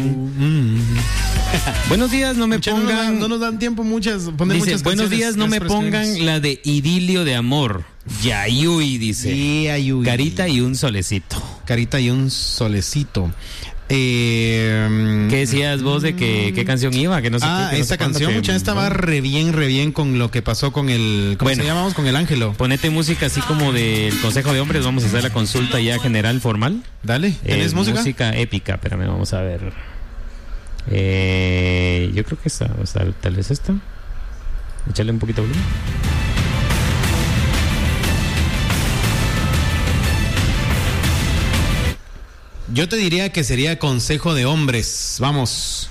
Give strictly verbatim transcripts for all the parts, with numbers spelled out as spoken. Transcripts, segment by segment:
Mm. Buenos días, no me Mucha, pongan. No nos, dan, no nos dan tiempo muchas. Poner Dice, muchas buenos días, no me pongan escribirnos. la de idilio de amor. Yayuy, dice. Sí, ayuy. Carita y un solecito. Carita y un solecito. Eh, ¿Qué decías vos de que qué canción iba? Que no sé ah, qué, que no esta sé cuándo, canción, que- mucha, esta va re bien, re bien con lo que pasó con el. ¿Cómo Bueno. se llamamos? Con el Ángelo. Ponete música así como del Consejo de Hombres. Vamos a hacer la consulta ya general, formal. Dale, ¿tenés Eh, música? Música épica, espérame, vamos a ver. Eh, yo creo que esta, o sea, tal vez esta. Échale un poquito de volumen. Yo te diría que sería Consejo de Hombres. Vamos.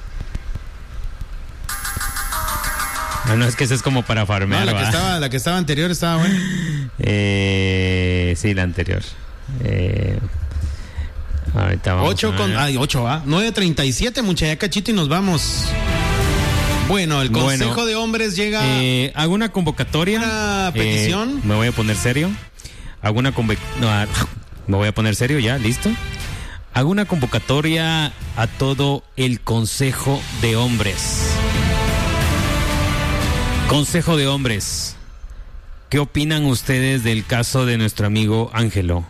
Ah, no, es que esa es como para farmear. No, la, que ¿va? estaba, la que estaba anterior estaba buena. Eh, sí, la anterior. Eh, ahorita vamos. ocho a con. ver. Ay, ocho, ¿ah? nueve treinta y siete, mucha, ya cachito y nos vamos. Bueno, el Consejo Bueno, de Hombres llega. Eh, hago una convocatoria. Una petición. Eh, me voy a poner serio. Hago una convocatoria. No, ah, me voy a poner serio ya, listo. Hago una convocatoria a todo el Consejo de Hombres. Consejo de Hombres. ¿Qué opinan ustedes del caso de nuestro amigo Ángelo?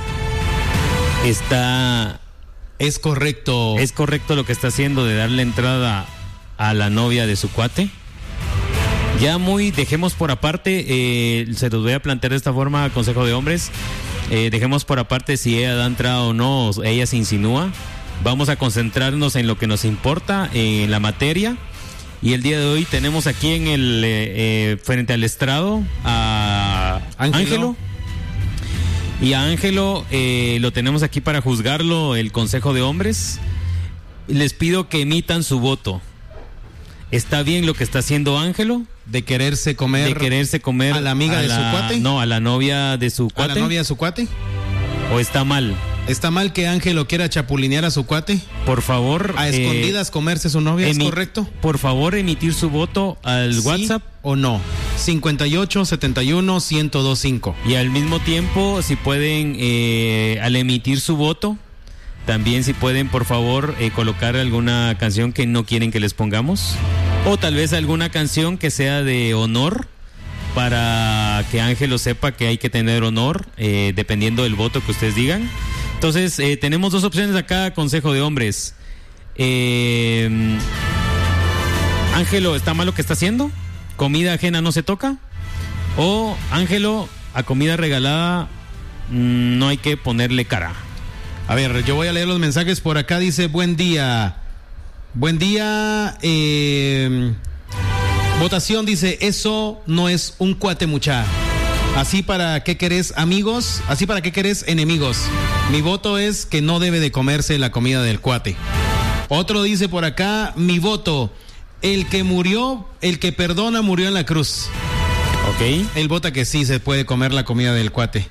Está... Es correcto. ¿Es correcto lo que está haciendo de darle entrada a la novia de su cuate? Ya muy, dejemos por aparte, eh, se los voy a plantear de esta forma, Consejo de Hombres, eh, dejemos por aparte si ella da entrada o no, o ella se insinúa. Vamos a concentrarnos en lo que nos importa, en la materia. Y el día de hoy tenemos aquí en el eh, eh, frente al estrado a Ángelo. Ángelo. Y a Ángelo eh, lo tenemos aquí para juzgarlo, el Consejo de Hombres. Les pido que emitan su voto. ¿Está bien lo que está haciendo Ángelo? De quererse comer. De quererse comer a la amiga a de la- su cuate. No, a la novia de su ¿A cuate. la novia de su cuate? ¿O está mal? ¿Está mal que Ángelo quiera chapulinear a su cuate? Por favor. ¿A eh, escondidas comerse su novia? ¿Es emi- correcto? Por favor, emitir su voto al ¿Sí WhatsApp. o no? cincuenta y ocho, setenta y uno, ciento dos, cinco. Y al mismo tiempo, si pueden, eh, al emitir su voto, también si pueden, por favor, eh, colocar alguna canción que no quieren que les pongamos. O tal vez alguna canción que sea de honor, para que Ángelo sepa que hay que tener honor, eh, dependiendo del voto que ustedes digan. Entonces, eh, tenemos dos opciones acá, Consejo de Hombres. Eh, Ángelo, ¿está mal lo que está haciendo? ¿Comida ajena no se toca? O Ángelo, a comida regalada mm, no hay que ponerle cara. A ver, yo voy a leer los mensajes por acá. Dice, buen día. Buen día. Eh, votación dice, eso no es un cuate, mucha. Así para qué querés amigos, así para qué querés enemigos. Mi voto es que no debe de comerse la comida del cuate. Otro dice por acá, mi voto, el que murió, el que perdona murió en la cruz. ¿Ok? Él vota que sí se puede comer la comida del cuate.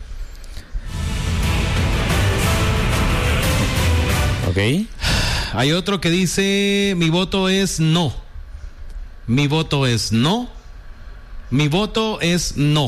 ¿Ok? Hay otro que dice, mi voto es no. Mi voto es no. Mi voto es no.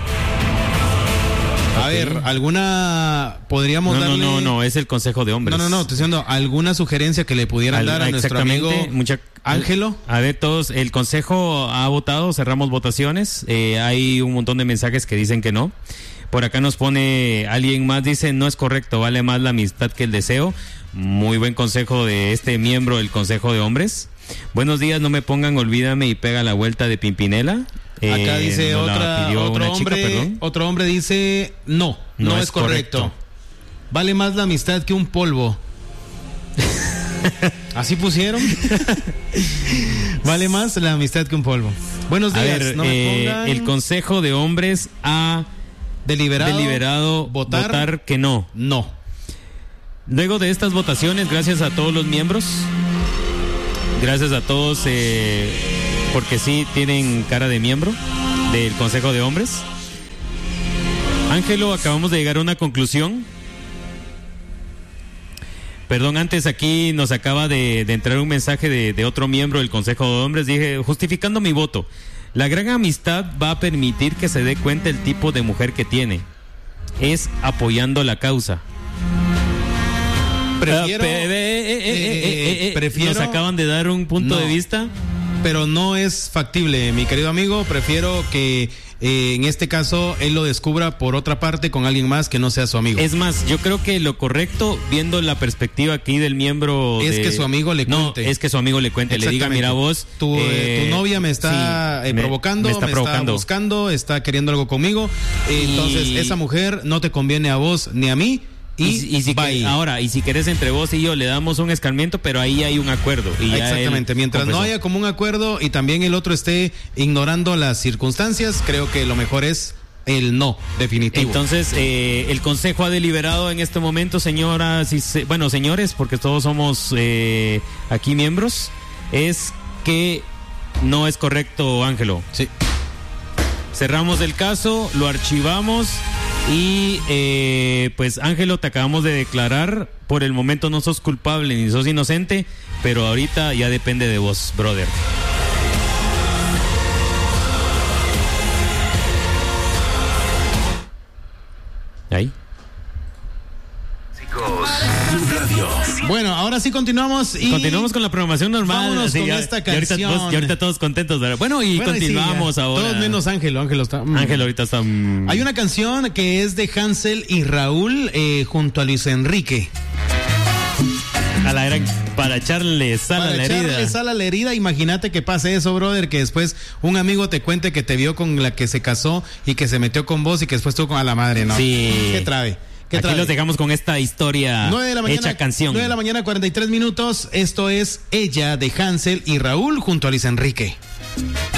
A Ok. ver, ¿alguna podríamos No, no, darle? no, no, es el Consejo de Hombres. No, no, no, estoy diciendo, ¿alguna sugerencia que le pudieran Al- dar a nuestro exactamente, amigo mucha- Ángelo? A ver, todos, el Consejo ha votado, cerramos votaciones. Eh, hay un montón de mensajes que dicen que no. Por acá nos pone alguien más, dice, no es correcto, vale más la amistad que el deseo. Muy buen consejo de este miembro del Consejo de Hombres. Buenos días, no me pongan olvídame y pega la vuelta de Pimpinela. Acá Eh, dice nos la otra, pidió otro una chica, hombre, perdón. otro hombre dice no, no, No es, es correcto. correcto. Vale más la amistad que un polvo. ¿Así pusieron? Vale más la amistad que un polvo. Buenos A días, ver, no me eh, pongan el Consejo de Hombres ha deliberado, deliberado votar, votar que no. no. Luego de estas votaciones, gracias a todos los miembros, gracias a todos, eh, porque sí tienen cara de miembro del Consejo de Hombres. Ángelo, acabamos de llegar a una conclusión. Perdón, antes aquí nos acaba de, de entrar un mensaje de, de otro miembro del Consejo de Hombres. Dije, justificando mi voto, la gran amistad va a permitir que se dé cuenta el tipo de mujer que tiene. Es apoyando la causa. Prefiero, Uh, pe- eh, eh, eh, eh, eh, eh, prefiero, nos acaban de dar un punto no, de vista. Pero no es factible, mi querido amigo. Prefiero que eh, en este caso él lo descubra por otra parte con alguien más que no sea su amigo. Es más, yo creo que lo correcto, viendo la perspectiva aquí del miembro, es de... que su amigo le cuente. No, es que su amigo le cuente, le diga, mira vos, tu, eh, tu novia me está sí, eh, me, provocando, me está me provocando, está buscando, está queriendo algo conmigo. Eh, y... Entonces esa mujer no te conviene a vos ni a mí. Y, y, y si que, ahora, y si querés entre vos y yo le damos un escarmiento, pero ahí hay un acuerdo. Y exactamente, mientras confesó. No haya como un acuerdo y también el otro esté ignorando las circunstancias, creo que lo mejor es el no definitivo. Entonces, eh, el consejo ha deliberado en este momento, señoras y se, bueno, señores, porque todos somos eh, aquí miembros, es que no es correcto, Ángelo. Sí. Cerramos el caso, lo archivamos y eh, pues Ángelo, te acabamos de declarar, por el momento no sos culpable ni sos inocente, pero ahorita ya depende de vos, brother. Ahí. Bueno, ahora sí continuamos y continuamos con la programación normal. Vámonos así, con ya, esta y ahorita, canción. todos, y ahorita todos contentos. ¿verdad? Bueno, y bueno, continuamos sí, ahora. Todos menos Ángelo. Ángelo está. Mm. Ángelo ahorita está. Mm. Hay una canción que es de Hansel y Raúl eh, junto a Luis Enrique. A la gran, para echarle sal para a la herida. Para echarle sal a la herida, imagínate que pase eso, brother, que después un amigo te cuente que te vio con la que se casó y que se metió con vos y que después estuvo con a la madre, ¿no? Sí. ¿Qué trabe? ¿Qué Aquí trabe? los dejamos con esta historia nueve de la mañana, hecha canción. nueve de la mañana, cuarenta y tres minutos. Esto es Ella de Hansel y Raúl junto a Luis Enrique.